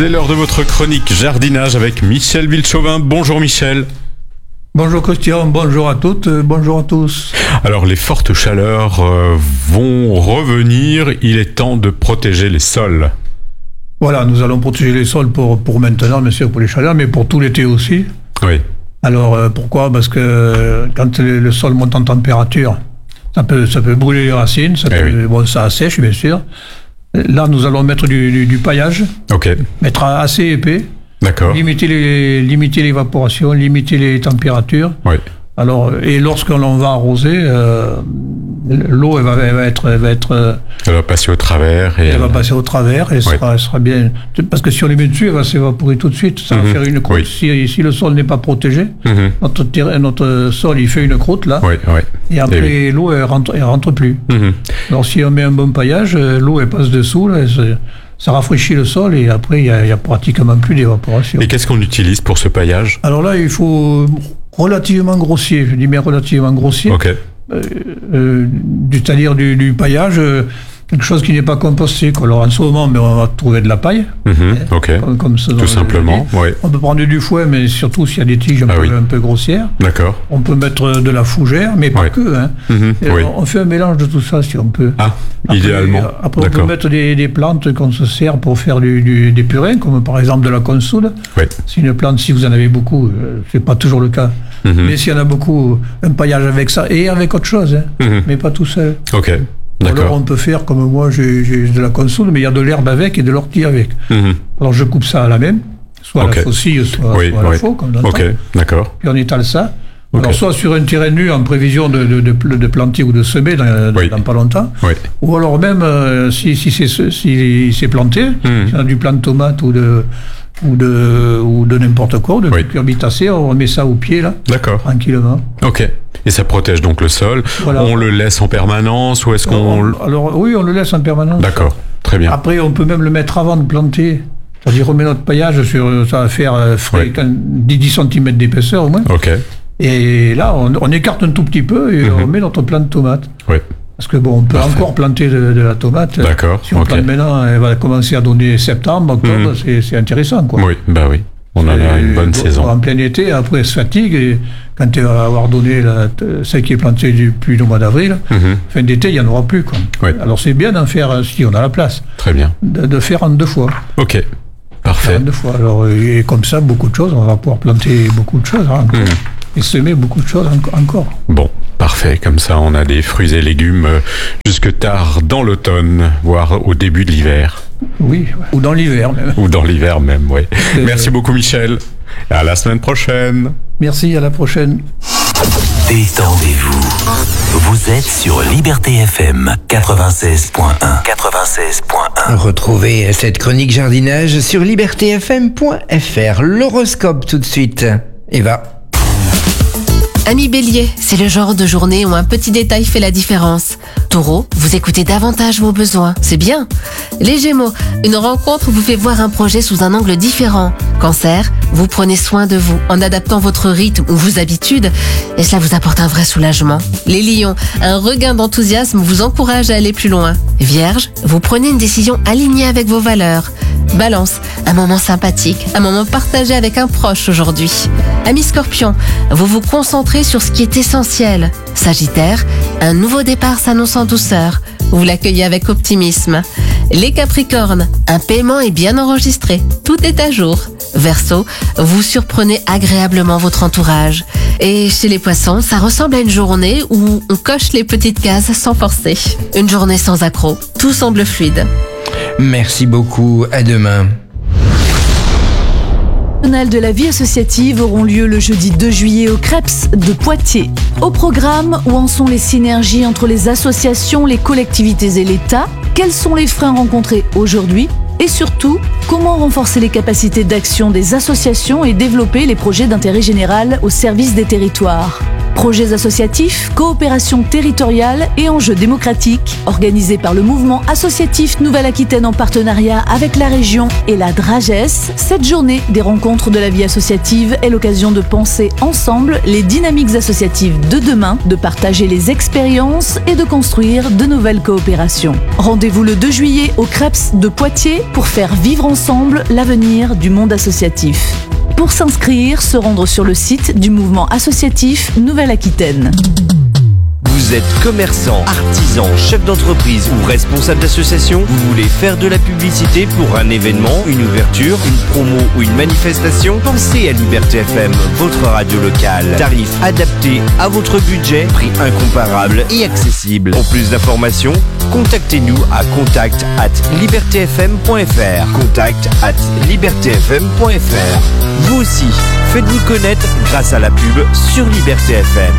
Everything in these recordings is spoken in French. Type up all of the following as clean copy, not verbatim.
C'est l'heure de votre chronique jardinage avec Michel Villechauvin. Bonjour Michel. Bonjour Christian, bonjour à toutes, bonjour à tous. Alors les fortes chaleurs vont revenir, il est temps de protéger les sols. Voilà, nous allons protéger les sols pour maintenant, bien sûr pour les chaleurs, mais pour tout l'été aussi. Oui. Alors pourquoi ? Parce que quand le sol monte en température, ça peut brûler les racines, ça assèche bien sûr. Là nous allons mettre du paillage, mettre assez épais. D'accord. Limiter l'évaporation, limiter les températures. Oui. Alors, et lorsque l'on va arroser, l'eau elle va passer au travers. Elle va passer au travers et elle sera bien. Parce que si on les met dessus, elle va s'évaporer tout de suite. Ça va faire une croûte. Oui. Si le sol n'est pas protégé, notre sol il fait une croûte là. Oui. Et après l'eau elle rentre plus. Alors si on met un bon paillage, l'eau elle passe dessous là. Ça rafraîchit le sol et après, il y a pratiquement plus d'évaporation. Et qu'est-ce qu'on utilise pour ce paillage ? Alors là, il faut relativement grossier. Je dis bien relativement grossier. C'est-à-dire du paillage, quelque chose qui n'est pas composté. Alors en ce moment, on va trouver de la paille. Comme ça, tout simplement. On peut prendre du fouet, mais surtout s'il y a des tiges un peu grossières. D'accord. On peut mettre de la fougère, mais pas que. On fait un mélange de tout ça si on peut. Idéalement. Après, on peut mettre des plantes qu'on se sert pour faire des purées, comme par exemple de la consoude. Oui. C'est une plante, si vous en avez beaucoup, c'est pas toujours le cas. Mais s'il y en a beaucoup, un paillage avec ça et avec autre chose, mais pas tout seul. D'accord. Alors on peut faire comme moi, j'ai de la consoude, mais il y a de l'herbe avec et de l'ortie avec. Alors je coupe ça à la même, soit à la faucille, soit à la faux, comme dans le temps. D'accord. Puis on étale ça. Alors soit sur un terrain nu en prévision de planter ou de semer dans pas longtemps, ou alors même si c'est planté, si on a du plant de tomate ou de n'importe quoi, de cucurbitacées, on met ça au pied là, tranquillement. Et ça protège donc le sol. Voilà. On le laisse en permanence ou est-ce qu'on... Alors oui, on le laisse en permanence. D'accord, très bien. Après, on peut même le mettre avant de planter. C'est-à-dire, on met notre paillage ça va faire 10 cm d'épaisseur au moins. Et là, on écarte un tout petit peu et on met notre plant de tomate. Parce que on peut encore planter de la tomate. D'accord. Si on plante maintenant, elle va commencer à donner septembre, octobre, c'est intéressant, quoi. Oui. On en a une bonne saison. En plein été, après, elle se fatigue et quand elle va avoir donné celle qui est plantée depuis le mois d'avril, fin d'été, il n'y en aura plus, quoi. Alors c'est bien d'en faire, si on a la place. Très bien. De faire en 2 fois. Parfait. En 2 fois. Alors, et comme ça, beaucoup de choses, on va pouvoir planter beaucoup de choses et semer beaucoup de choses encore. Bon, parfait. Comme ça, on a des fruits et légumes jusque tard dans l'automne, voire au début de l'hiver. Oui, ou dans l'hiver même. Ou dans l'hiver même, oui. Merci beaucoup Michel. À la semaine prochaine. Merci, à la prochaine. Détendez-vous. Vous êtes sur Liberté FM 96.1. 96.1. Retrouvez cette chronique jardinage sur libertéfm.fr. L'horoscope tout de suite. Eva. Amis Bélier, c'est le genre de journée où un petit détail fait la différence. Taureau, vous écoutez davantage vos besoins, c'est bien. Les Gémeaux, une rencontre vous fait voir un projet sous un angle différent. Cancer, vous prenez soin de vous en adaptant votre rythme ou vos habitudes et cela vous apporte un vrai soulagement. Les Lions, un regain d'enthousiasme vous encourage à aller plus loin. Vierge, vous prenez une décision alignée avec vos valeurs. Balance, un moment sympathique, un moment partagé avec un proche aujourd'hui. Amis Scorpion, vous vous concentrez sur ce qui est essentiel. Sagittaire, un nouveau départ s'annonce en douceur. Vous l'accueillez avec optimisme. Les Capricornes, un paiement est bien enregistré. Tout est à jour. Verseau, vous surprenez agréablement votre entourage. Et chez les Poissons, ça ressemble à une journée où on coche les petites cases sans forcer. Une journée sans accroc. Tout semble fluide. Merci beaucoup. À demain. De la vie associative auront lieu le jeudi 2 juillet au Creps de Poitiers. Au programme, où en sont les synergies entre les associations, les collectivités et l'État? Quels sont les freins rencontrés aujourd'hui? Et surtout, comment renforcer les capacités d'action des associations et développer les projets d'intérêt général au service des territoires? Projets associatifs, coopération territoriale et enjeux démocratiques, organisés par le mouvement associatif Nouvelle-Aquitaine en partenariat avec la région et la DRAGES, cette journée des rencontres de la vie associative est l'occasion de penser ensemble les dynamiques associatives de demain, de partager les expériences et de construire de nouvelles coopérations. Rendez-vous le 2 juillet au CREPS de Poitiers pour faire vivre ensemble l'avenir du monde associatif. Pour s'inscrire, se rendre sur le site du mouvement associatif Nouvelle-Aquitaine. Vous êtes commerçant, artisan, chef d'entreprise ou responsable d'association? Vous voulez faire de la publicité pour un événement, une ouverture, une promo ou une manifestation? Pensez à Liberté FM, votre radio locale. Tarif adapté à votre budget, prix incomparable et accessible. Pour plus d'informations, contactez-nous à contact@libertfm.fr. contact@libertfm.fr. Vous aussi, faites-vous connaître grâce à la pub sur Liberté FM.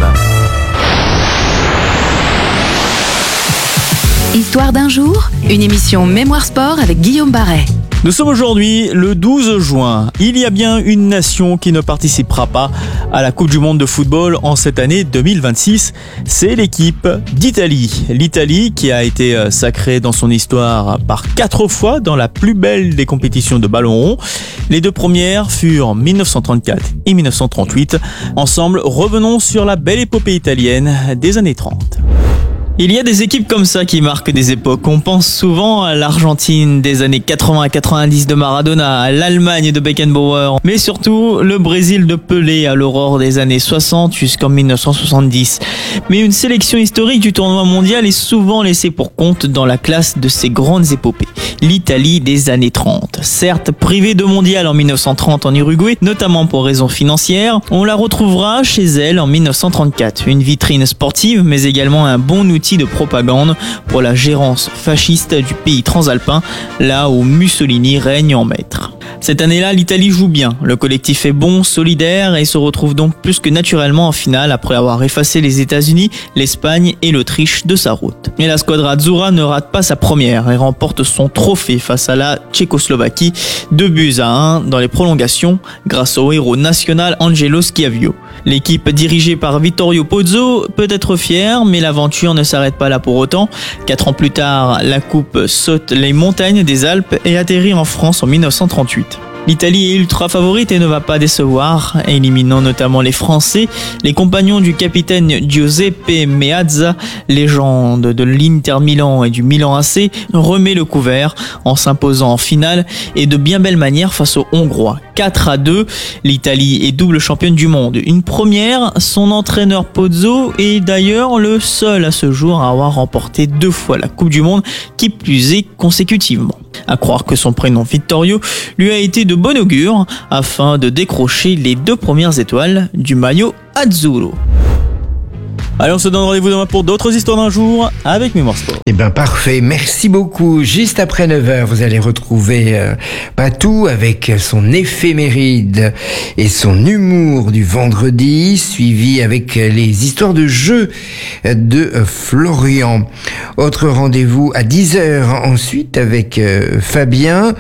Histoire d'un jour, une émission Mémoire Sport avec Guillaume Barret. Nous sommes aujourd'hui le 12 juin. Il y a bien une nation qui ne participera pas à la Coupe du Monde de football en cette année 2026. C'est l'équipe d'Italie. L'Italie qui a été sacrée dans son histoire par 4 fois dans la plus belle des compétitions de ballon rond. Les 2 premières furent en 1934 et 1938. Ensemble, revenons sur la belle épopée italienne des années 30. Il y a des équipes comme ça qui marquent des époques. On pense souvent à l'Argentine des années 80 à 90 de Maradona, à l'Allemagne de Beckenbauer, mais surtout le Brésil de Pelé à l'aurore des années 60 jusqu'en 1970. Mais une sélection historique du tournoi mondial est souvent laissée pour compte dans la classe de ces grandes épopées. L'Italie des années 30. Certes privée de mondial en 1930 en Uruguay, notamment pour raisons financières, on la retrouvera chez elle en 1934. Une vitrine sportive, mais également un bon outil de propagande pour la gérance fasciste du pays transalpin, là où Mussolini règne en maître. Cette année-là, l'Italie joue bien. Le collectif est bon, solidaire et se retrouve donc plus que naturellement en finale après avoir effacé les États-Unis, l'Espagne et l'Autriche de sa route. Et la squadra azzurra ne rate pas sa première et remporte son trophée face à la Tchécoslovaquie, 2-1 dans les prolongations grâce au héros national Angelo Schiavio. L'équipe dirigée par Vittorio Pozzo peut être fière, mais l'aventure ne s'arrête pas là pour autant. 4 ans plus tard, la coupe saute les montagnes des Alpes et atterrit en France en 1938. L'Italie est ultra favorite et ne va pas décevoir, éliminant notamment les Français. Les compagnons du capitaine Giuseppe Meazza, légende de l'Inter Milan et du Milan AC, remet le couvert en s'imposant en finale et de bien belle manière face aux Hongrois. 4-2, l'Italie est double championne du monde. Une première, son entraîneur Pozzo est d'ailleurs le seul à ce jour à avoir remporté 2 fois la Coupe du Monde, qui plus est consécutivement. À croire que son prénom Vittorio lui a été de bon augure afin de décrocher les 2 premières étoiles du maillot azzurro. Allez, on se donne rendez-vous demain pour d'autres histoires d'un jour avec Mémoire Sport. Eh ben parfait, merci beaucoup. Juste après 9h, vous allez retrouver Patou avec son éphéméride et son humour du vendredi, suivi avec les histoires de jeux de Florian. Autre rendez-vous à 10h ensuite avec Fabien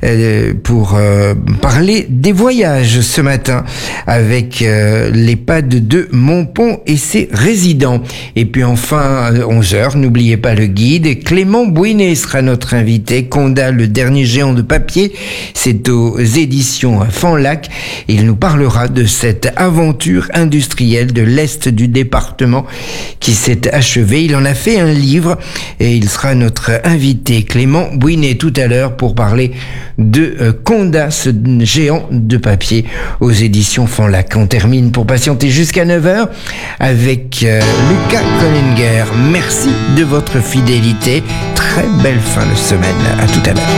pour parler des voyages ce matin avec l'EHPAD de Montpont et ses résidents. Et puis enfin, à 11h, n'oubliez pas le guide. Clément Bouinet sera notre invité. Condat, le dernier géant de papier, c'est aux éditions Fanlac. Il nous parlera de cette aventure industrielle de l'Est du département qui s'est achevée. Il en a fait un livre et il sera notre invité. Clément Bouinet tout à l'heure pour parler de Condat, ce géant de papier aux éditions Fanlac. On termine pour patienter jusqu'à 9h avec Lucas Collinger. Merci de votre fidélité. Très belle fin de semaine. À tout à l'heure.